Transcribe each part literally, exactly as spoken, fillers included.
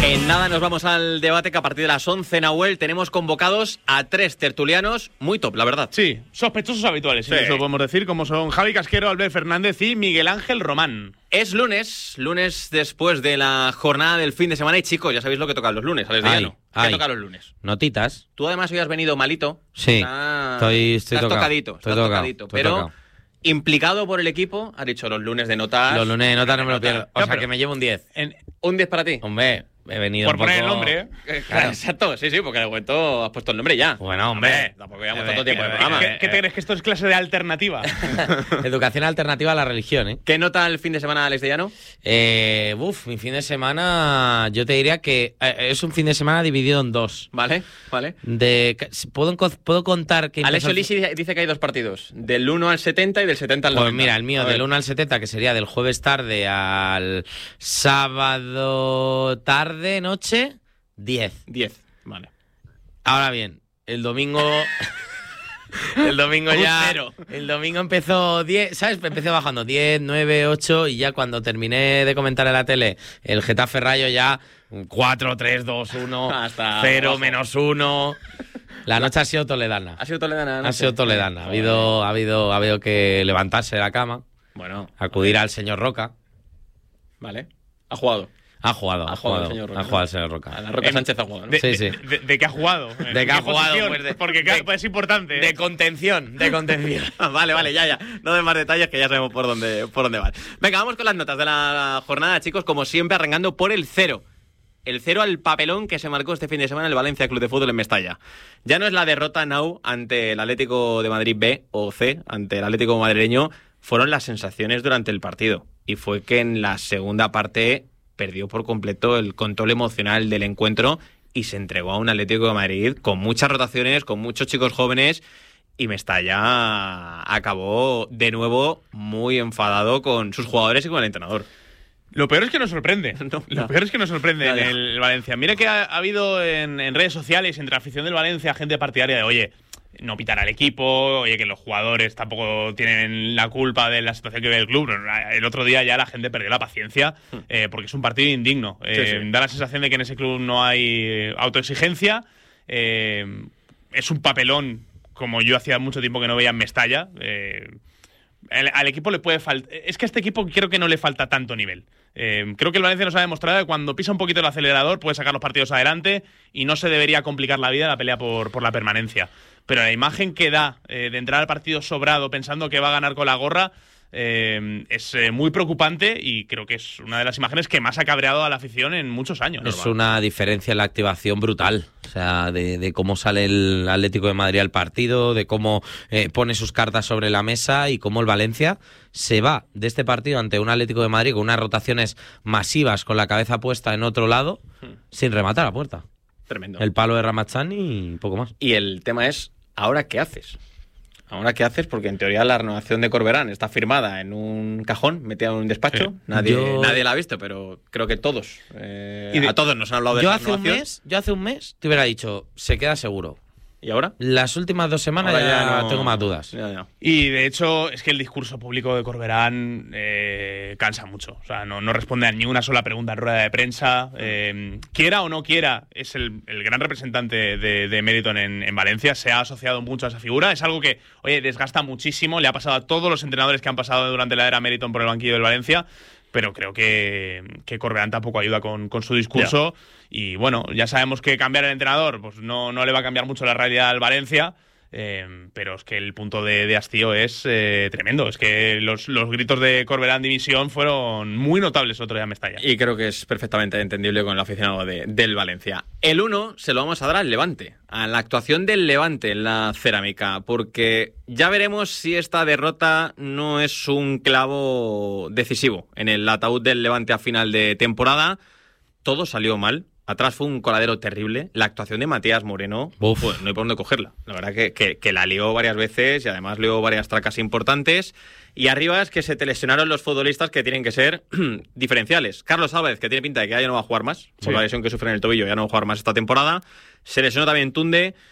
En nada nos vamos al debate que a partir de las once, Nahuel, tenemos convocados a tres tertulianos muy top, la verdad. Sí, sospechosos habituales, sí. Incluso podemos decir, como son Javi Casquero, Albert Fernández y Miguel Ángel Román. Es lunes, lunes después de la jornada del fin de semana y chicos, ya sabéis lo que tocan los lunes, Alex Dillano. ¿Qué ay. toca los lunes? Notitas. Tú además hoy has venido malito. Sí, Ah, estoy, estoy estás tocado. tocadito, estoy estás tocado, tocadito. estoy Pero tocado. implicado por el equipo, ha dicho los lunes de notas. Los lunes de notas no me lo pierdo. O Ya, sea, pero- que me llevo un diez. En- ¿Un diez para ti? Hombre, he venido por un poner poco... el nombre, ¿eh? Eh, claro, exacto, sí, sí, porque de momento has puesto el nombre ya. Bueno, hombre. Tampoco llevamos Eh, tanto tiempo de eh, programa. ¿Qué, qué te crees que esto es clase de alternativa? Educación alternativa a la religión, ¿eh? ¿Qué nota el fin de semana, Alex Dillano? Eh, uf, mi fin de semana, yo te diría que eh, es un fin de semana dividido en dos. Vale, vale. De, ¿puedo, puedo contar que... Alex empezó- Olisi dice que hay dos partidos, del uno al setenta y del setenta al Pues noventa. mira, el mío A del ver. uno al setenta, que sería del jueves tarde al sábado tarde, noche, diez. diez, vale. Ahora bien, el domingo... el domingo Un ya... cero. El domingo empezó diez, ¿sabes? Empecé bajando diez, nueve, ocho y ya cuando terminé de comentar en la tele el Getafe Rayo ya cuatro, tres, dos, uno, Hasta cero, abajo. menos uno... La noche ha sido toledana. ¿Ha sido toledana? Ha sido toledana. Ha habido, ha habido, ha habido que levantarse de la cama, Bueno, acudir al señor Roca. vale. Ha jugado. Ha jugado, ha, Ha jugado el jugado, señor Roca, ha ¿no? jugado el señor A Roca. la Roca En- Sánchez ha jugado, ¿no? De, Sí, de- sí. De, de qué ha jugado? ¿En De qué ha jugado, posición? pues de- Porque claro, de- pues es importante. ¿eh? De contención, de contención. Vale, vale, ya, ya. No de más detalles que ya sabemos por dónde, por dónde van. Venga, vamos con las notas de la jornada, chicos, como siempre, arrancando por el cero. El cero al papelón que se marcó este fin de semana el Valencia Club de Fútbol en Mestalla. Ya no es la derrota now ante el Atlético de Madrid B o C, ante el Atlético madrileño, fueron las sensaciones durante el partido. Y fue que en la segunda parte perdió por completo el control emocional del encuentro y se entregó a un Atlético de Madrid con muchas rotaciones, con muchos chicos jóvenes, y Mestalla acabó de nuevo muy enfadado con sus jugadores y con el entrenador. Lo peor es que nos sorprende. No, Lo ya. peor es que nos sorprende Ya, en ya. el Valencia. Mira que ha, ha habido en, en redes sociales, entre la afición del Valencia, gente partidaria de, oye, no pitar al equipo, oye, que los jugadores tampoco tienen la culpa de la situación que vive el club. El otro día ya la gente perdió la paciencia eh, porque es un partido indigno. Eh, Sí, sí. Da la sensación de que en ese club no hay autoexigencia. Eh, es un papelón, como yo hacía mucho tiempo que no veía en Mestalla. Eh, al, al equipo le puede faltar. Es que a este equipo creo que no le falta tanto nivel. Eh, creo que el Valencia nos ha demostrado que cuando pisa un poquito el acelerador puede sacar los partidos adelante y no se debería complicar la vida la pelea por, por la permanencia. Pero la imagen que da eh, de entrar al partido sobrado pensando que va a ganar con la gorra eh, es eh, muy preocupante y creo que es una de las imágenes que más ha cabreado a la afición en muchos años. Es Normal. una diferencia en la activación brutal. O sea, de, de cómo sale el Atlético de Madrid al partido, de cómo eh, pone sus cartas sobre la mesa y cómo el Valencia se va de este partido ante un Atlético de Madrid con unas rotaciones masivas, con la cabeza puesta en otro lado, sin rematar a puerta. Tremendo. El palo de Ramazani y poco más. Y el tema es, ¿ahora qué haces? ¿Ahora qué haces? Porque en teoría la renovación de Corberán está firmada en un cajón, metida en un despacho. Sí. Nadie, Yo- nadie la ha visto, pero creo que todos, eh, Y de- a todos nos han hablado de Yo la hace un renovación. mes, yo hace un mes te hubiera dicho, se queda seguro. ¿Y ahora? Las últimas dos semanas Ahora ya, no- tengo más dudas. Ya, ya. Y de hecho es que el discurso público de Corberán eh, cansa mucho. O sea, no, no responde a ni una sola pregunta en rueda de prensa. Eh, quiera o no quiera, es el, el gran representante de, de Meriton en, en Valencia. Se ha asociado mucho a esa figura. Es algo que, oye, desgasta muchísimo. Le ha pasado a todos los entrenadores que han pasado durante la era Meriton por el banquillo del Valencia. Pero creo que, que Corberán tampoco ayuda con, con su discurso. Y bueno, ya sabemos que cambiar el entrenador pues no, no le va a cambiar mucho la realidad al Valencia. Eh, pero es que el punto de, de hastío es eh, tremendo. Es que los, los gritos de Corberán dimisión fueron muy notables otro día en Mestalla. Y creo que es perfectamente entendible con el aficionado de, del Valencia. El uno se lo vamos a dar al Levante, a la actuación del Levante en la cerámica, porque ya veremos si esta derrota no es un clavo decisivo en el ataúd del Levante a final de temporada. Todo salió mal. Atrás fue un coladero terrible. La actuación de Matías Moreno, Uf. pues no hay por dónde cogerla. La verdad que, que, que la lió varias veces y además lió varias tracas importantes. Y arriba es que se te lesionaron los futbolistas que tienen que ser diferenciales. Carlos Álvarez, que tiene pinta de que ya no va a jugar más, por Sí. la lesión que sufre en el tobillo, ya no va a jugar más esta temporada. Se lesionó también Tunde.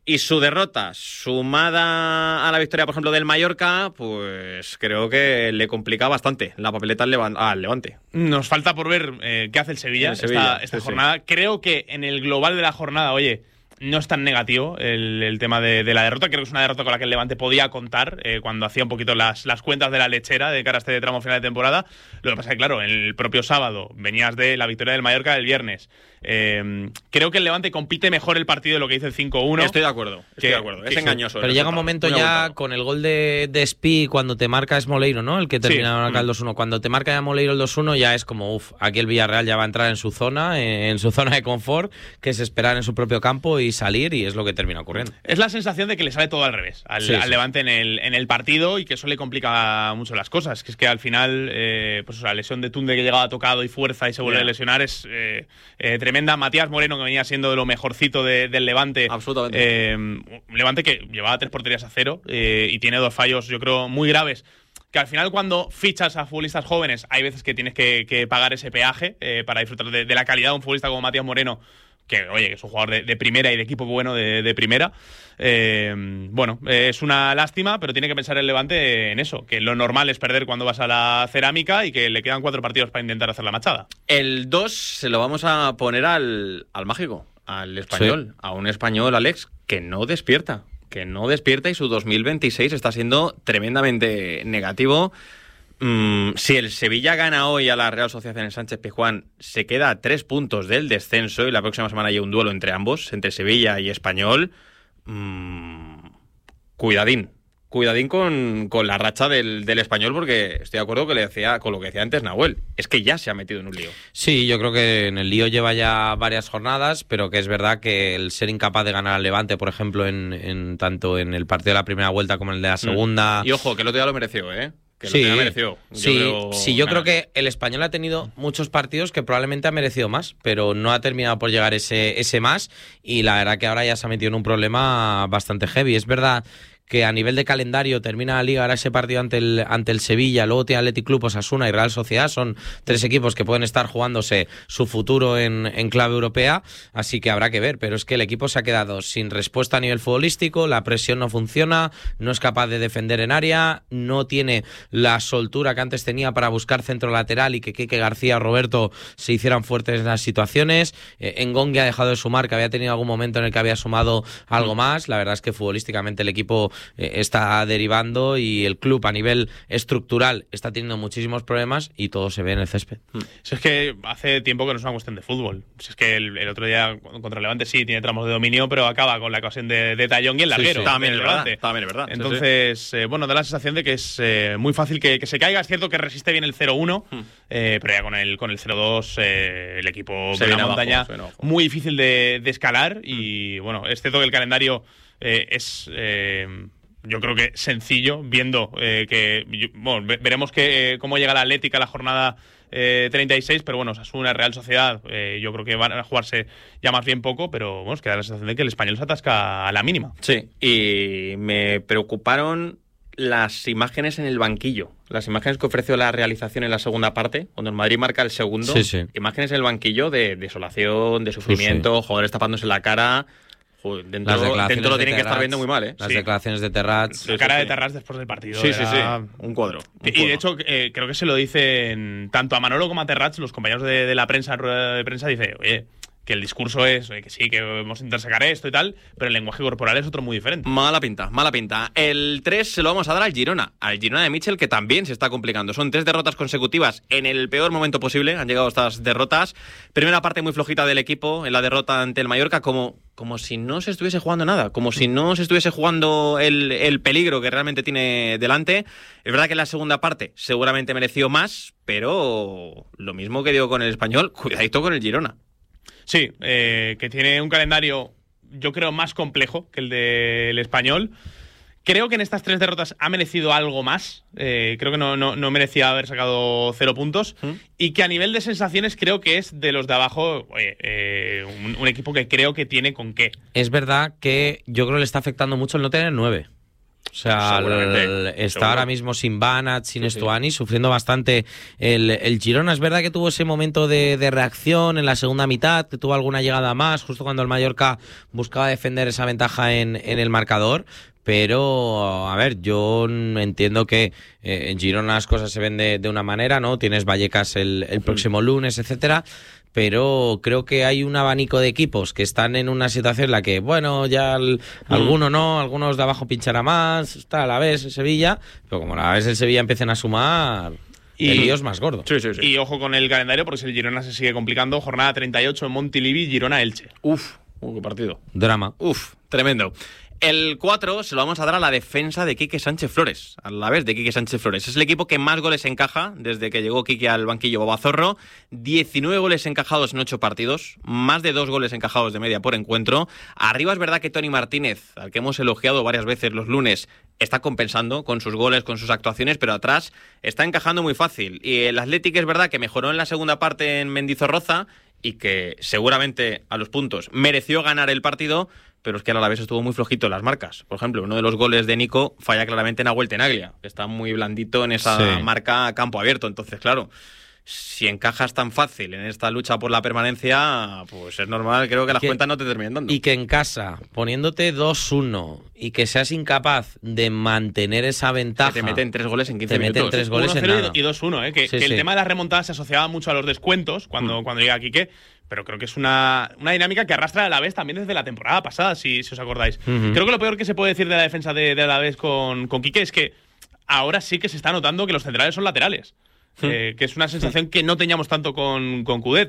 Y su derrota, sumada a la victoria, por ejemplo, del Mallorca, pues creo que le complica bastante la papeleta al, Levan- al Levante. Nos falta por ver eh, qué hace el Sevilla, El Sevilla, esta, esta sí, jornada. sí. Creo que en el global de la jornada, oye, no es tan negativo el, el tema de, de la derrota. Creo que es una derrota con la que el Levante podía contar eh, cuando hacía un poquito las, las cuentas de la lechera de cara a este tramo final de temporada. Lo que pasa es que, claro, el propio sábado venías de la victoria del Mallorca del viernes. Eh, creo que el Levante compite mejor el partido de lo que hizo el cinco uno. Estoy de acuerdo, estoy Que- de acuerdo. Es que- engañoso. Pero el llega un resultado, momento muy ya abultado. con el gol de, de Spi cuando te marca es Moleiro, ¿no? El que termina Sí. de marcar el dos uno. Cuando te marca ya Moleiro el dos uno ya es como, uff, aquí el Villarreal ya va a entrar en su zona, en su zona de confort, que es esperar en su propio campo y salir, y es lo que termina ocurriendo. Es la sensación de que le sale todo al revés al, Sí, al sí. Levante en el, en el partido y que eso le complica mucho las cosas. Que es que al final, eh, pues la lesión de Tunde que llegaba tocado y fuerza y se vuelve Ya. a lesionar es eh, eh, tremenda. Matías Moreno, que venía siendo de lo mejorcito de- del Levante. Absolutamente. Eh, un Levante que llevaba tres porterías a cero eh, y tiene dos fallos, yo creo, muy graves. Que al final, cuando fichas a futbolistas jóvenes, hay veces que tienes que, que pagar ese peaje eh, para disfrutar de, de la calidad de un futbolista como Matías Moreno, que, oye, que es un jugador de, de primera y de equipo bueno de, de primera. Eh, bueno, eh, es una lástima, pero tiene que pensar el Levante en eso, que lo normal es perder cuando vas a la Cerámica y que le quedan cuatro partidos para intentar hacer la machada. El dos se lo vamos a poner al, al mágico, al español, a un español, Alex, que no despierta, que no despierta y su dos mil veintiséis está siendo tremendamente negativo. Mm, si el Sevilla gana hoy a la Real Sociedad en el Sánchez Pizjuán, se queda a tres puntos del descenso y la próxima semana hay un duelo entre ambos, entre Sevilla y Español. Mm, cuidadín. Cuidadín con, con la racha del, del Español, porque estoy de acuerdo que le decía, con lo que decía antes Nahuel. Es que ya se ha metido en un lío. Sí, yo creo que en el lío lleva ya varias jornadas, pero que es verdad que el ser incapaz de ganar al Levante, por ejemplo, en, en tanto en el partido de la primera vuelta como en el de la segunda... Y ojo, que el otro día lo mereció, ¿eh? Que el Sí, otro día mereció. Yo sí, creo- sí, yo nada. creo que el Español ha tenido muchos partidos que probablemente ha merecido más, pero no ha terminado por llegar ese, ese más, y la verdad que ahora ya se ha metido en un problema bastante heavy. Es verdad que a nivel de calendario termina la Liga, ahora ese partido ante el, ante el Sevilla, luego tiene Athletic Club, Osasuna y Real Sociedad, son tres equipos que pueden estar jugándose su futuro en, en clave europea, así que habrá que ver, pero es que el equipo se ha quedado sin respuesta a nivel futbolístico, la presión no funciona, no es capaz de defender en área, no tiene la soltura que antes tenía para buscar centro lateral y que Keke García o Roberto se hicieran fuertes en las situaciones. eh, Ngongue ha dejado de sumar, que había tenido algún momento en el que había sumado algo más. La verdad es que futbolísticamente el equipo eh, está derivando y el club a nivel estructural está teniendo muchísimos problemas y todo se ve en el césped. Si es que hace tiempo que no es una cuestión de fútbol. Si es que el, el otro día contra el Levante sí tiene tramos de dominio, pero acaba con la ocasión de, de Tallón y el larguero. sí. También del es verdad, Levante. también es verdad, sí, Entonces, eh, bueno, da la sensación de que es eh, muy fácil que, que se caiga. Es cierto que resiste bien el cero uno, Hmm. eh, pero ya con el, con el cero dos eh, el equipo Se de la viene abajo, montaña se viene abajo. muy difícil de, de escalar y, bueno, es cierto que el calendario eh, es... eh, yo creo que sencillo, viendo eh, que... yo- bueno, ve- veremos que, eh, cómo llega la Atlética a la jornada eh, treinta y seis, pero bueno, Osasuna, Real Sociedad, eh, yo creo que van a jugarse ya más bien poco, pero bueno, es que da la sensación de que el Español se atasca a la mínima. Sí, y me preocuparon las imágenes en el banquillo. Las imágenes que ofreció la realización en la segunda parte, cuando el Madrid marca el segundo. Sí, sí. Imágenes en el banquillo de desolación, de sufrimiento, jugadores tapándose la cara. Joder, dentro, Las declaraciones dentro lo de tienen que estar Terrats, viendo muy mal, ¿eh? Las Sí. declaraciones de Terrats. La Sí, cara sí, de sí. Terrats después del partido. Sí, sí, sí. era- Un cuadro. un Y cuadro. de hecho, eh, creo que se lo dicen tanto a Manolo como a Terrats, los compañeros de, de la prensa, en rueda de prensa, dice, oye, que el discurso es oye, que sí, que vamos a intentar sacar esto y tal, pero el lenguaje corporal es otro muy diferente. Mala pinta, mala pinta. El tres se lo vamos a dar al Girona, al Girona de Michel, que también se está complicando. Son tres derrotas consecutivas en el peor momento posible, han llegado estas derrotas. Primera parte muy flojita del equipo, en la derrota ante el Mallorca, como, como si no se estuviese jugando nada, como si no se estuviese jugando el, el peligro que realmente tiene delante. Es verdad que en la segunda parte seguramente mereció más, pero lo mismo que digo con el Español, cuidadito con el Girona. Sí, eh, que tiene un calendario, yo creo, más complejo que el del Español. Creo que en estas tres derrotas ha merecido algo más. Eh, creo que no, no, no merecía haber sacado cero puntos. ¿Mm? Y que a nivel de sensaciones creo que es de los de abajo oye, eh, un, un equipo que creo que tiene con qué. Es verdad que yo creo que le está afectando mucho el no tener nueve. O sea, el, está seguro. Ahora mismo sin Banat, sin sí, Estuani, sí. sufriendo bastante el, el Girona. Es verdad que tuvo ese momento de, de reacción en la segunda mitad, que tuvo alguna llegada más, justo cuando el Mallorca buscaba defender esa ventaja en, en el marcador. Pero, a ver, yo entiendo que eh, en Girona las cosas se ven de, de una manera, ¿no? Tienes Vallecas el, el próximo lunes, etcétera. Pero creo que hay un abanico de equipos que están en una situación en la que, bueno, ya el, mm. alguno no, algunos de abajo pinchará más, está a la vez el Sevilla, pero como a la vez el Sevilla empiecen a sumar, y, el lío es más gordo. Sí, sí, sí. Y ojo con el calendario, porque si el Girona se sigue complicando, jornada treinta y ocho en Montilivi, Girona-Elche. Uf, uh, qué partido. Drama. Uf, tremendo. El cuatro se lo vamos a dar a la defensa de Quique Sánchez Flores, a la vez de Quique Sánchez Flores. Es el equipo que más goles encaja desde que llegó Quique al banquillo Babazorro. diecinueve goles encajados en ocho partidos, más de dos goles encajados de media por encuentro. Arriba es verdad que Toni Martínez, al que hemos elogiado varias veces los lunes, está compensando con sus goles, con sus actuaciones, pero atrás está encajando muy fácil. Y el Athletic es verdad que mejoró en la segunda parte en Mendizorroza y que seguramente a los puntos mereció ganar el partido, pero es que a la vez estuvo muy flojito en las marcas. Por ejemplo, uno de los goles de Nico falla claramente en Nahuel Tenaglia, que está muy blandito en esa sí. marca a campo abierto. Entonces, claro, si encajas tan fácil en esta lucha por la permanencia, pues es normal, creo que las que, cuentas no te terminen dando. Y que en casa, poniéndote dos uno y que seas incapaz de mantener esa ventaja... Que te meten tres goles en quince te minutos. Meten tres goles uno en nada. Y dos uno, ¿eh? Que, sí, que el sí. tema de las remontadas se asociaba mucho a los descuentos cuando, mm. cuando llega Quique, pero creo que es una, una dinámica que arrastra a Alavés también desde la temporada pasada, si, si os acordáis. Uh-huh. Creo que lo peor que se puede decir de la defensa de, de Alavés con, con Quique es que ahora sí que se está notando que los centrales son laterales. Sí. Eh, que es una sensación que no teníamos tanto con, con Coudet.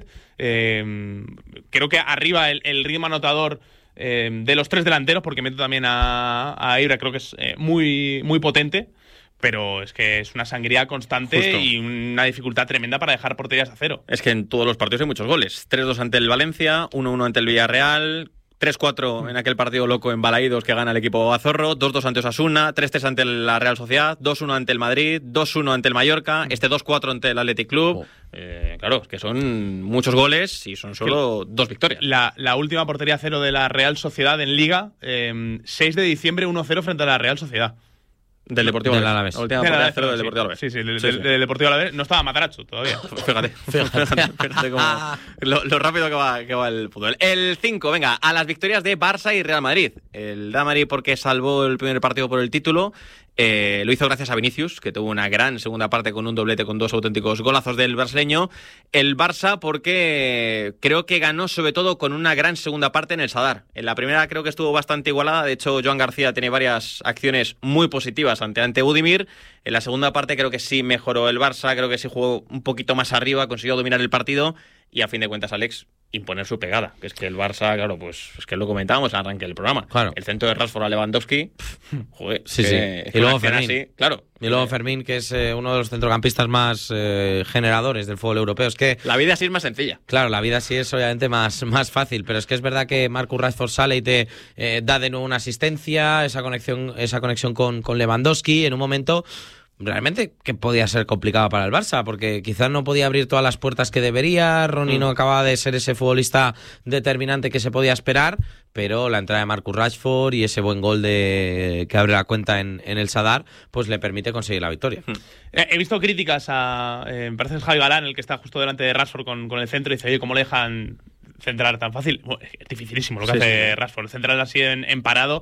Eh, creo que arriba el, el ritmo anotador eh, de los tres delanteros, porque meto también a, a Ibra, creo que es eh, muy, muy potente, pero es que es una sangría constante. Justo. Y una dificultad tremenda para dejar porterías a cero. Es que en todos los partidos hay muchos goles. tres dos ante el Valencia, uno uno ante el Villarreal, tres cuatro en aquel partido loco en Balaídos que gana el equipo Azorro, dos dos ante Osasuna, tres tres ante la Real Sociedad, dos uno ante el Madrid, dos uno ante el Mallorca, este dos cuatro ante el Athletic Club. Oh. Eh, claro, es que son muchos goles y son solo sí. dos victorias. La, la última portería cero de la Real Sociedad en Liga, eh, seis de diciembre, uno cero frente a la Real Sociedad. Del Deportivo del Alavés. Alavés. La última portería cero del Deportivo Alavés. Sí, sí, del, sí, sí. del Deportivo Alavés. No estaba Mataracho todavía. Fíjate, fíjate, fíjate cómo, lo, lo rápido que va, que va el fútbol. El cinco, venga, a las victorias de Barça y Real Madrid. El Real Madrid porque salvó el primer partido por el título. Eh, lo hizo gracias a Vinicius, que tuvo una gran segunda parte con un doblete con dos auténticos golazos del brasileño. El Barça porque creo que ganó sobre todo con una gran segunda parte en el Sadar. En la primera creo que estuvo bastante igualada. De hecho, Joan García tiene varias acciones muy positivas ante ante Budimir. En la segunda parte creo que sí mejoró el Barça, creo que sí jugó un poquito más arriba, consiguió dominar el partido y a fin de cuentas, Alex, imponer su pegada, que es que el Barça, claro, pues es que lo comentábamos al arranque del programa. Claro. El centro de Rashford a Lewandowski, joder, sí, que, sí. Es y luego Fermín. Así, claro. Y luego Fermín, que es eh, uno de los centrocampistas más eh, generadores del fútbol europeo. Es que la vida así es más sencilla. Claro, la vida sí es obviamente más, más fácil, pero es que es verdad que Marcus Rashford sale y te eh, da de nuevo una asistencia, esa conexión, esa conexión con, con Lewandowski en un momento realmente que podía ser complicado para el Barça, porque quizás no podía abrir todas las puertas que debería, Ronnie mm. no acababa de ser ese futbolista determinante que se podía esperar, pero la entrada de Marcus Rashford y ese buen gol de que abre la cuenta en, en el Sadar, pues le permite conseguir la victoria. Mm. He visto críticas a, eh, me parece que es Javi Galán, el que está justo delante de Rashford con, con el centro, y dice, oye, ¿cómo le dejan centrar tan fácil? Bueno, es dificilísimo lo que sí, hace sí. Rashford, centrar así en, en parado.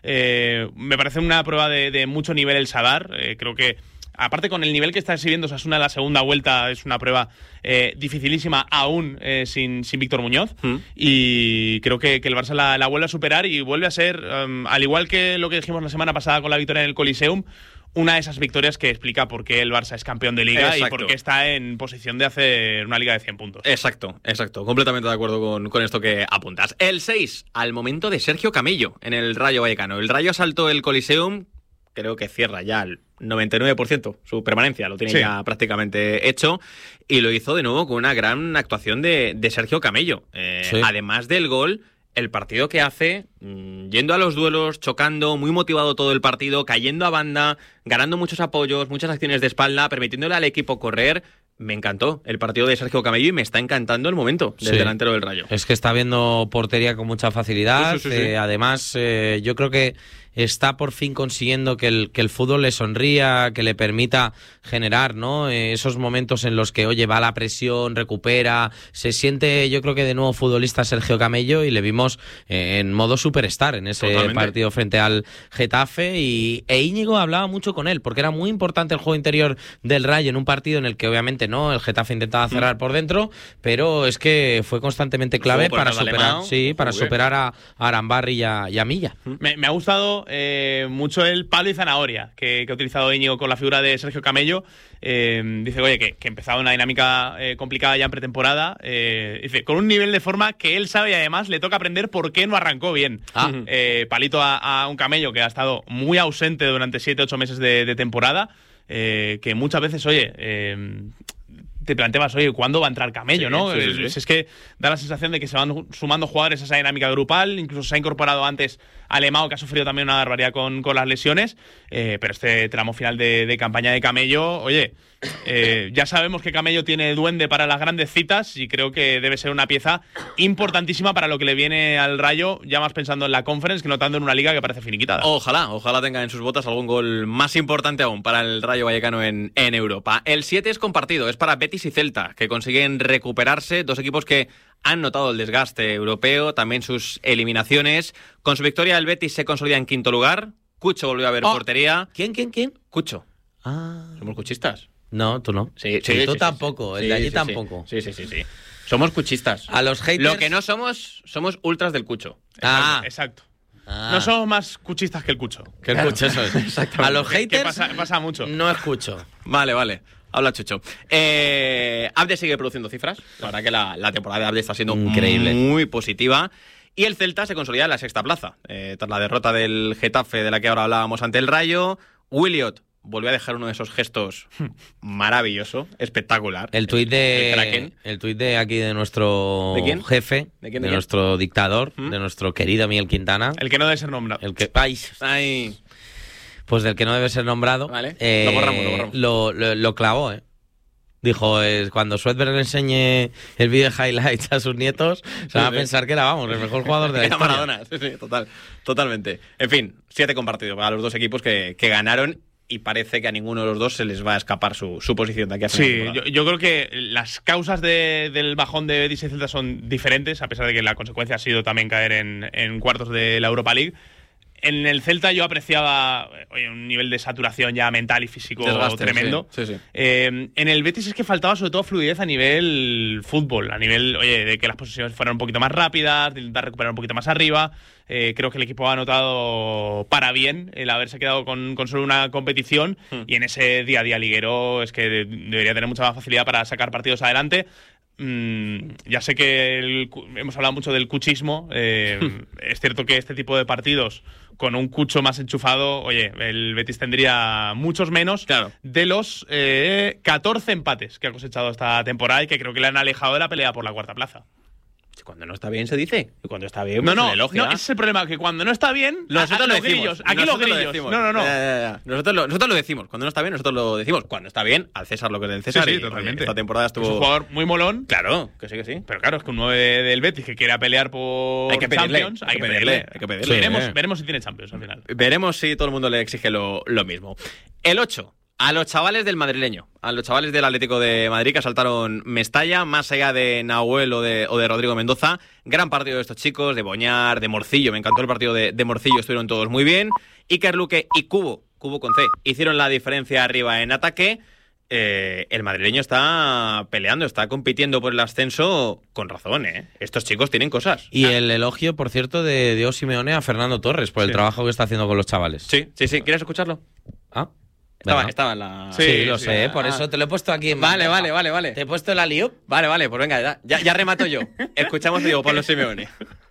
Eh, me parece una prueba de, de mucho nivel el Sadar. Eh, creo que, aparte con el nivel que está exhibiendo Osasuna en la segunda vuelta, es una prueba eh, dificilísima aún eh, sin, sin Víctor Muñoz. Mm. Y creo que, que el Barça la, la vuelve a superar y vuelve a ser, um, al igual que lo que dijimos la semana pasada con la victoria en el Coliseum, una de esas victorias que explica por qué el Barça es campeón de Liga. Exacto. Y por qué está en posición de hacer una Liga de cien puntos. Exacto, exacto. Completamente de acuerdo con, con esto que apuntas. El seis, al momento de Sergio Camello en el Rayo Vallecano. El Rayo asaltó el Coliseum, creo que cierra ya el noventa y nueve por ciento su permanencia, lo tiene sí. ya prácticamente hecho, y lo hizo de nuevo con una gran actuación de, de Sergio Camello. Eh, sí. Además del gol, el partido que hace, mmm, yendo a los duelos, chocando, muy motivado todo el partido, cayendo a banda, ganando muchos apoyos, muchas acciones de espalda, permitiéndole al equipo correr. me encantó el partido de Sergio Camello y me está encantando el momento del Sí. delantero del Rayo. Es que está viendo portería con mucha facilidad. Sí, sí, sí, sí. Eh, además, eh, yo creo que está por fin consiguiendo que el, que el fútbol le sonría, que le permita generar, ¿no? Eh, esos momentos en los que, oye, va la presión, recupera, se siente, yo creo que de nuevo futbolista Sergio Camello, y le vimos eh, en modo superstar en ese Totalmente. partido frente al Getafe, y e Íñigo hablaba mucho con él, porque era muy importante el juego interior del Rayo en un partido en el que obviamente no, el Getafe intentaba cerrar mm. por dentro, pero es que fue constantemente clave para superar, alemán, sí, para superar a, a Arambarri y a, y a Milla. Me, me ha gustado Eh, mucho el palo y zanahoria que, que ha utilizado Íñigo con la figura de Sergio Camello. Eh, dice, oye, que, que empezaba una dinámica eh, complicada ya en pretemporada. Eh, dice, con un nivel de forma que él sabe y además le toca aprender por qué no arrancó bien. Ah. Eh, palito a, a un Camello que ha estado muy ausente durante siete ocho meses de, de temporada. Eh, que muchas veces, oye... Eh, te planteabas, oye, ¿cuándo va a entrar Camello? Sí, ¿no? Sí, sí, sí. Es, es que da la sensación de que se van sumando jugadores a esa dinámica grupal, incluso se ha incorporado antes Alemão, que ha sufrido también una barbaridad con, con las lesiones, eh, pero este tramo final de, de campaña de Camello, oye, eh, ya sabemos que Camello tiene duende para las grandes citas y creo que debe ser una pieza importantísima para lo que le viene al Rayo, ya más pensando en la Conference que no tanto en una liga que parece finiquitada. Ojalá, ojalá tenga en sus botas algún gol más importante aún para el Rayo Vallecano en, en Europa. El siete es compartido, es para Betis y Celta, que consiguen recuperarse, dos equipos que han notado el desgaste europeo, también sus eliminaciones. Con su victoria el Betis se consolida en quinto lugar. Cucho volvió a ver oh. portería. ¿Quién, quién, quién? Cucho. Ah. Somos cuchistas. No, tú no. Sí, sí, sí tú sí, tampoco, sí, el de allí sí, tampoco. Sí, sí, sí, sí. Somos cuchistas. A los haters... Lo que no somos, somos ultras del Cucho. Ah, exacto. Ah. No somos más cuchistas que el Cucho. Que el Cucho, eso es. Exactamente. A los haters que pasa, pasa mucho. No escucho. Vale, vale. Habla Chucho. Eh, Abde sigue produciendo cifras. La verdad que la, la temporada de Abde está siendo increíble, muy positiva. Y el Celta se consolida en la sexta plaza. Eh, tras la derrota del Getafe, de la que ahora hablábamos ante el Rayo, Williot volvió a dejar uno de esos gestos maravilloso, espectacular. El tuit de, el tuit de aquí de nuestro ¿De quién? jefe, ¿De, quién, de, de nuestro dictador, ¿Mm? de nuestro querido Miguel Quintana. El que no debe ser nombrado. El que, ay, ay. Pues del que no debe ser nombrado. Vale. Eh, lo borramos, lo borramos. Lo, lo, lo clavó, ¿eh? Dijo, es, cuando Swedberg le enseñe el vídeo de highlights a sus nietos, se sí, van a sí. pensar que era, vamos, el mejor jugador de la era historia. Maradona, sí, sí, total, totalmente. En fin, siete compartidos para los dos equipos que, que ganaron y parece que a ninguno de los dos se les va a escapar su, su posición de aquí a final. Sí, yo, yo creo que las causas de, del bajón de Betis y Celta son diferentes, a pesar de que la consecuencia ha sido también caer en, en cuartos de la Europa League. En el Celta yo apreciaba oye, un nivel de saturación ya mental y físico Desgaste, tremendo. Sí, sí, sí. Eh, en el Betis es que faltaba sobre todo fluidez a nivel fútbol, a nivel oye, de que las posiciones fueran un poquito más rápidas, de intentar recuperar un poquito más arriba. Eh, creo que el equipo ha notado para bien el haberse quedado con, con solo una competición hmm. y en ese día a día liguero es que de, debería tener mucha más facilidad para sacar partidos adelante. Mm, ya sé que el, hemos hablado mucho del cuchismo. Eh, es cierto que este tipo de partidos con un Cucho más enchufado, oye, el Betis tendría muchos menos claro. de los eh, catorce empates que ha cosechado esta temporada y que creo que le han alejado de la pelea por la cuarta plaza. Cuando no está bien se dice. Y cuando está bien, pues no, no, se elogia. No, ese es el problema, que cuando no está bien, nosotros a, a lo los decimos. Grillos, aquí nosotros los grillos. Lo no, no, no. Ya, ya, ya. Nosotros, lo, nosotros lo decimos. Cuando no está bien, nosotros lo decimos. Cuando está bien, al César lo que es del César. Sí, sí, y, totalmente. Oye, esta temporada estuvo... Es un jugador muy molón. Claro, que sí, que sí. Pero claro, es que un nueve del Betis que quiera pelear por hay que pedirle, Champions, hay que pedirle. Hay que pedirle. Sí, veremos, eh. veremos si tiene Champions al final. Veremos si todo el mundo le exige lo, lo mismo. El ocho. A los chavales del madrileño, a los chavales del Atlético de Madrid que asaltaron Mestalla, más allá de Nahuel o de, o de Rodrigo Mendoza. Gran partido de estos chicos, de Boñar, de Morcillo. Me encantó el partido de, de Morcillo, estuvieron todos muy bien. Iker Luque y Cubo, Cubo con C, hicieron la diferencia arriba en ataque. Eh, el madrileño está peleando, está compitiendo por el ascenso con razón, ¿eh? Estos chicos tienen cosas. Y el elogio, por cierto, de Diego Simeone a Fernando Torres por sí. el trabajo que está haciendo con los chavales. Sí, sí, sí. ¿Quieres escucharlo? Ah. Estaba, estaba en la... Sí, sí lo sí, sé, ah, por eso te lo he puesto aquí en Vale, vale, vale, vale. ¿Te he puesto la lío? Vale, vale, pues venga, ya, ya, ya remato yo. Escuchamos a Diego Pablo Simeone.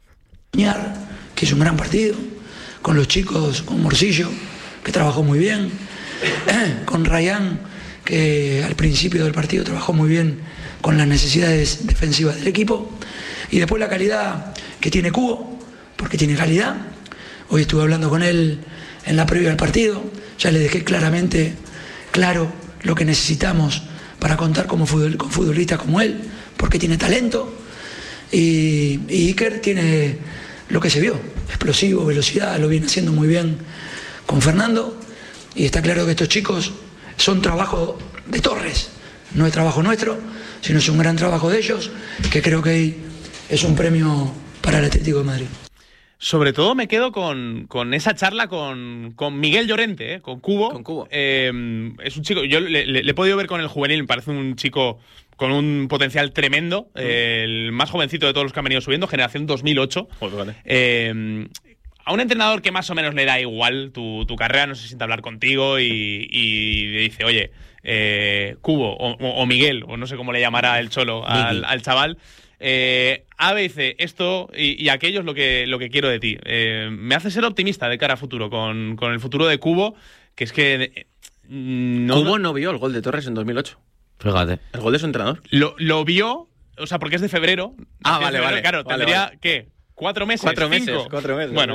Que hizo un gran partido, con los chicos, con Morcillo, que trabajó muy bien, con Rayán, que al principio del partido trabajó muy bien con las necesidades defensivas del equipo, y después la calidad que tiene Cubo, porque tiene calidad. Hoy estuve hablando con él en la previa del partido, ya le dejé claramente claro lo que necesitamos para contar como futbol, con futbolistas como él, porque tiene talento. Y, y Iker tiene lo que se vio, explosivo, velocidad, lo viene haciendo muy bien con Fernando. Y está claro que estos chicos son trabajo de Torres, no es trabajo nuestro, sino es un gran trabajo de ellos, que creo que es un premio para el Atlético de Madrid. Sobre todo me quedo con, con esa charla con, con Miguel Llorente, ¿eh? con Cubo. Con Cubo. Eh, es un chico, yo le, le, le he podido ver con el juvenil, me parece un chico con un potencial tremendo, mm. eh, el más jovencito de todos los que han venido subiendo, generación dos mil ocho. Pues vale. Eh, a un entrenador que más o menos le da igual tu, tu carrera, no se sienta a hablar contigo y, y le dice, oye, eh, Cubo o, o Miguel, o no sé cómo le llamará el Cholo al, al chaval, eh, A, B, C, esto y, y aquello es lo que, lo que quiero de ti. Eh, me hace ser optimista de cara a futuro, con, con el futuro de Cubo, que es que... Eh, no, Cubo no vio el gol de Torres en dos mil ocho. Fíjate. El gol de su entrenador. Lo, lo vio, o sea, porque es de febrero. Ah, vale, vale, febrero, vale. Claro, vale, tendría, vale. ¿qué? ¿Cuatro meses? Cuatro meses, cinco. cuatro meses. Bueno,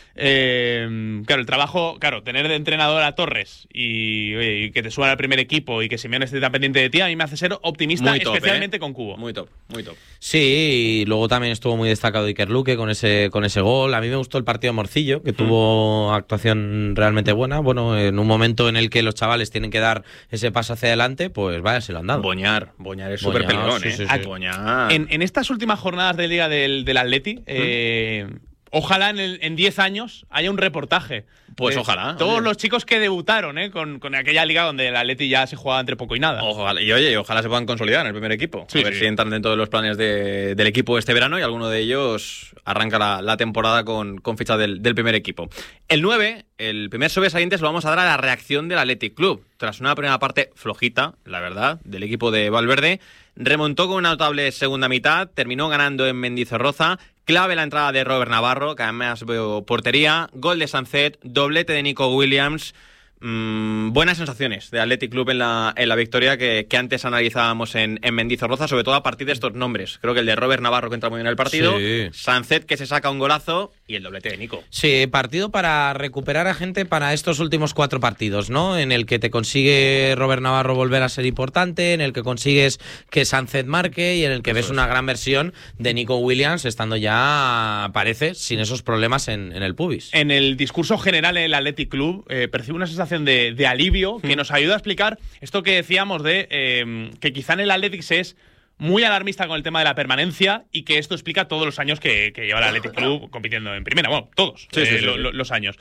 eh, claro, el trabajo, claro, tener de entrenador a Torres y, oye, y que te suban al primer equipo y que Simeone esté tan pendiente de ti, a mí me hace ser optimista, Muy top, especialmente ¿eh? con Cubo. Muy top, muy top. Sí, y luego también estuvo muy destacado Iker Luque con ese, con ese gol. A mí me gustó el partido de Morcillo, que mm. tuvo actuación realmente buena. Bueno, en un momento en el que los chavales tienen que dar ese paso hacia adelante, pues vaya, se lo han dado. Boñar, Boñar es súper peleón, sí, ¿eh? sí, sí. Boñar. En, en estas últimas jornadas de Liga del, del Atleti, mm. eh, ojalá en diez años haya un reportaje. Pues eh, ojalá. Todos oye. los chicos que debutaron eh, con, con aquella liga donde el Atleti ya se jugaba entre poco y nada. Ojalá, y oye, ojalá se puedan consolidar en el primer equipo. Sí, a ver sí. si entran dentro de los planes de, del equipo este verano y alguno de ellos arranca la, la temporada con, con ficha del, del primer equipo. El nueve, el primer sobresaliente, se lo vamos a dar a la reacción del Athletic Club. Tras una primera parte flojita, la verdad, del equipo de Valverde, remontó con una notable segunda mitad, terminó ganando en Mendizorroza. Clave la entrada de Robert Navarro, que además veo portería, gol de Sancet, doblete de Nico Williams. Mmm, buenas sensaciones de Athletic Club en la, en la victoria que, que antes analizábamos en, en Mendizorroza, sobre todo a partir de estos nombres. Creo que el de Robert Navarro, que entra muy bien en el partido, sí. Sancet, que se saca un golazo, y el doblete de Nico. Sí, partido para recuperar a gente para estos últimos cuatro partidos, ¿no? En el que te consigue Robert Navarro volver a ser importante, en el que consigues que Sancet marque y en el que Eso ves es. una gran versión de Nico Williams estando ya, parece, sin esos problemas en, en el pubis. En el discurso general en el Athletic Club eh, percibo una sensación de, de alivio que nos ayuda a explicar esto que decíamos de eh, que quizá en el Athletic se es muy alarmista con el tema de la permanencia y que esto explica todos los años que, que lleva el Athletic Club compitiendo en primera. Bueno, todos sí, eh, sí, sí, lo, sí. Lo, los años.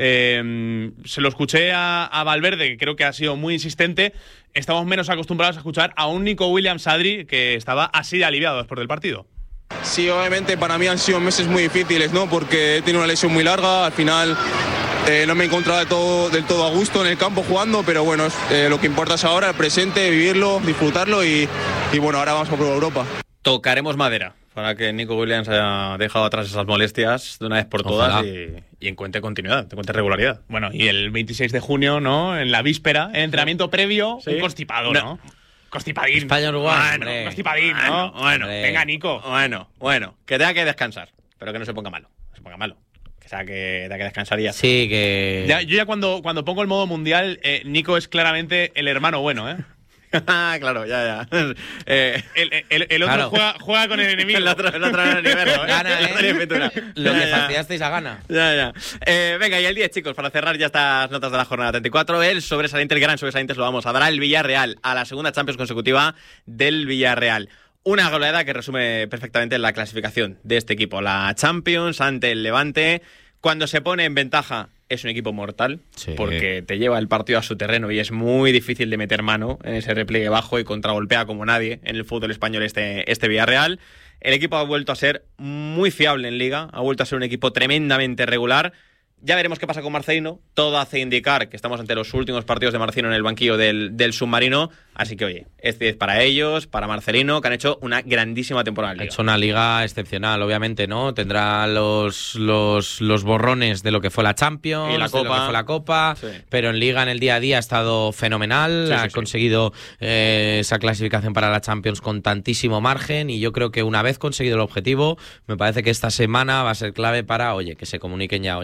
Eh, se lo escuché a, a Valverde, que creo que ha sido muy insistente. Estamos menos acostumbrados a escuchar a un Nico Williams Adri que estaba así de aliviado después del partido. Sí, obviamente para mí han sido meses muy difíciles, ¿no? Porque he tenido una lesión muy larga, al final eh, no me he encontrado del todo, del todo a gusto en el campo jugando, pero bueno, eh, lo que importa es ahora, el presente, vivirlo, disfrutarlo y, y bueno, ahora vamos a por Europa. Tocaremos madera para que Nico Williams haya dejado atrás esas molestias de una vez por todas y, y encuentre continuidad, encuentre regularidad. Bueno, y el veintiséis de junio, ¿no? En la víspera, en entrenamiento previo, ¿Sí? un constipado, ¿no? no. Constipadín. España-Uruguay. Bueno, constipadín, Bueno, ¿no? bueno. Venga, Nico. Bueno, bueno. Que tenga que descansar, pero que no se ponga malo. No se ponga malo. Que sea que tenga que descansar y ya. Sí, que... Ya, yo ya cuando, cuando pongo el modo mundial, eh, Nico es claramente el hermano bueno, ¿eh? Claro, ya, ya. Eh, el, el, el otro claro. juega, juega con el enemigo. El otro, el otro en el universo, ¿eh? Gana, ¿eh? El otro Lo ya, que ya. fastidiasteis a gana. Ya, ya. Eh, venga, y el diez, chicos, para cerrar ya estas notas de la jornada treinta y cuatro, el sobresaliente, el gran sobresaliente, se lo vamos a dar al Villarreal, a la segunda Champions consecutiva del Villarreal. Una goleada que resume perfectamente la clasificación de este equipo. La Champions ante el Levante, cuando se pone en ventaja, es un equipo mortal, sí. porque te lleva el partido a su terreno y es muy difícil de meter mano en ese repliegue bajo y contragolpea como nadie en el fútbol español este, este Villarreal. El equipo ha vuelto a ser muy fiable en Liga, ha vuelto a ser un equipo tremendamente regular. Ya veremos qué pasa con Marcelino. Todo hace indicar que estamos ante los últimos partidos de Marcelino en el banquillo del, del submarino. Así que, oye, es diez para ellos, para Marcelino, que han hecho una grandísima temporada en Ha Liga. hecho una liga excepcional, obviamente, ¿no? Tendrá los, los, los borrones de lo que fue la Champions, Y la de lo Copa. que fue la Copa, Sí. pero en Liga, en el día a día, ha estado fenomenal. Sí, sí, ha sí. conseguido eh, esa clasificación para la Champions con tantísimo margen y yo creo que una vez conseguido el objetivo, me parece que esta semana va a ser clave para, oye, que se comuniquen ya, oye, Marcelino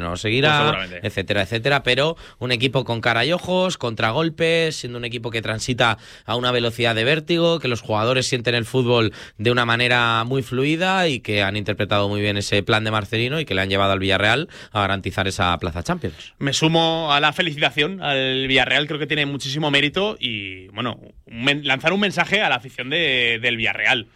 no lo seguirá, Pues etcétera, etcétera, pero un equipo con cara y ojos, contragolpes, siendo un equipo que transita a una velocidad de vértigo, que los jugadores sienten el fútbol de una manera muy fluida y que han interpretado muy bien ese plan de Marcelino y que le han llevado al Villarreal a garantizar esa plaza Champions. Me sumo a la felicitación al Villarreal, creo que tiene muchísimo mérito y, bueno, un men- lanzar un mensaje a la afición de, del Villarreal.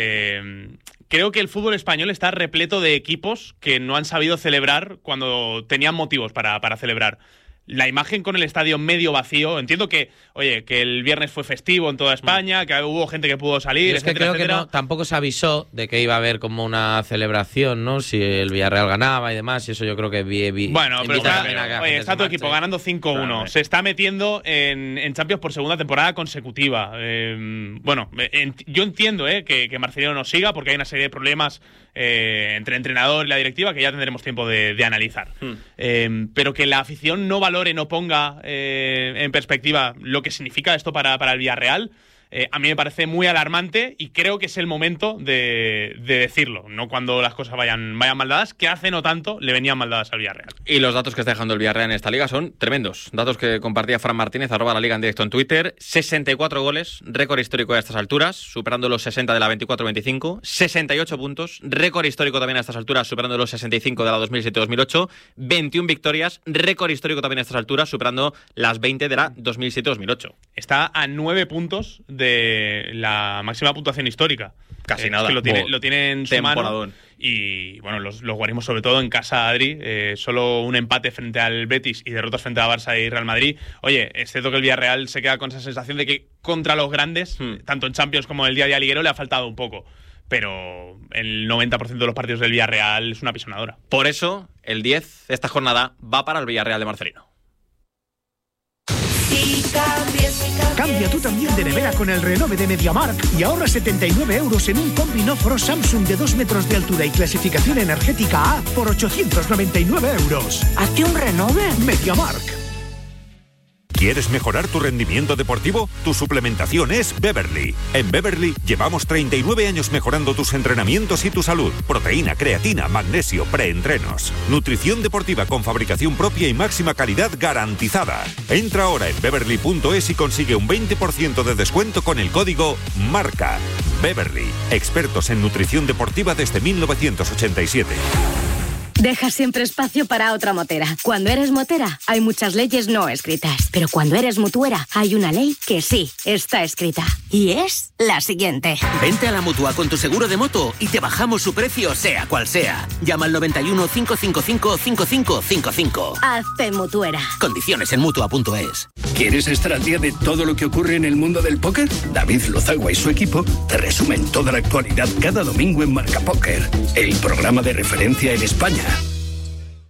Eh, creo que el fútbol español está repleto de equipos que no han sabido celebrar cuando tenían motivos para, para celebrar. La imagen con el estadio medio vacío, entiendo que, oye, que el viernes fue festivo en toda España, que hubo gente que pudo salir, Y es que etcétera, creo que etcétera. no, tampoco se avisó de que iba a haber como una celebración, ¿no? Si el Villarreal ganaba y demás, y eso yo creo que vi, vi, Bueno, pero invita está, también a que la oye, gente está se tu equipo marche. ganando cinco uno. Claro. Se está metiendo en, en Champions por segunda temporada consecutiva. Eh, bueno, en- yo entiendo eh, que, que Marcelino no siga porque hay una serie de problemas eh, entre el entrenador y la directiva que ya tendremos tiempo de, de analizar. Hmm. Eh, pero que la afición no valore, no ponga eh, en perspectiva lo que significa esto para, para el Villarreal, eh, a mí me parece muy alarmante y creo que es el momento de, de decirlo, no cuando las cosas vayan, vayan mal dadas, que hace no tanto le venían mal dadas al Villarreal. Y los datos que está dejando el Villarreal en esta liga son tremendos. Datos que compartía Fran Martínez, arroba la liga en directo en Twitter. sesenta y cuatro goles, récord histórico a estas alturas, superando los sesenta de la veinticuatro veinticinco. sesenta y ocho puntos, récord histórico también a estas alturas, superando los sesenta y cinco de la dos mil siete dos mil ocho. veintiuna victorias, récord histórico también a estas alturas, superando las veinte de la dos mil siete dos mil ocho. Está a nueve puntos de la máxima puntuación histórica. Casi Eh, nada. Es que lo tiene, Bo- lo tiene en su mano. temporadón. Y bueno, los, los guarimos sobre todo en casa, Adri. Eh, solo un empate frente al Betis y derrotas frente a Barça y Real Madrid. Oye, es cierto que el Villarreal se queda con esa sensación de que contra los grandes, Hmm. tanto en Champions como en el día a día liguero, le ha faltado un poco. Pero el noventa por ciento de los partidos del Villarreal es una pisonadora. Por eso, el diez de esta jornada va para el Villarreal de Marcelino. Cambia tú también de nevera con el renove de MediaMarkt y ahorra setenta y nueve euros en un combi no frost Samsung de dos metros de altura y clasificación energética A por ochocientos noventa y nueve euros. ¿Hazte un renove? MediaMarkt. ¿Quieres mejorar tu rendimiento deportivo? Tu suplementación es Beverly. En Beverly llevamos treinta y nueve años mejorando tus entrenamientos y tu salud. Proteína, creatina, magnesio, preentrenos. Nutrición deportiva con fabricación propia y máxima calidad garantizada. Entra ahora en beverly punto es y consigue un veinte por ciento de descuento con el código MARCA. Beverly, expertos en nutrición deportiva desde mil novecientos ochenta y siete. Deja siempre espacio para otra motera. Cuando eres motera, hay muchas leyes no escritas. Pero cuando eres mutuera, hay una ley que sí está escrita. Y es la siguiente. Vente a la Mutua con tu seguro de moto y te bajamos su precio sea cual sea. Llama al noventa y uno, cinco cinco cinco, cinco cinco cinco cinco. Hazte mutuera. Condiciones en mutua punto es. ¿Quieres estar al día de todo lo que ocurre en el mundo del póker? David Lozagua y su equipo te resumen toda la actualidad cada domingo en Marca Póker, el programa de referencia en España.